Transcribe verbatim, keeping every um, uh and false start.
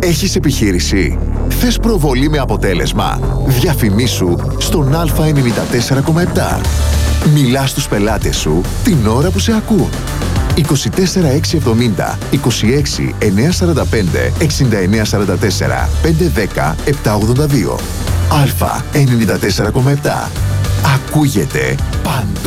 Έχεις επιχείρηση? Θες προβολή με αποτέλεσμα? Διαφημίσου στον Α ενενήντα τέσσερα κόμμα επτά. Μιλάς στους πελάτες σου την ώρα που σε ακούν. είκοσι τέσσερα έξι εβδομήντα, είκοσι έξι εννιακόσια σαράντα πέντε, εξήντα εννέα σαράντα τέσσερα, πεντακόσια δέκα, επτακόσια ογδόντα δύο. Α ενενήντα τέσσερα κόμμα επτά. Ακούγεται παντού.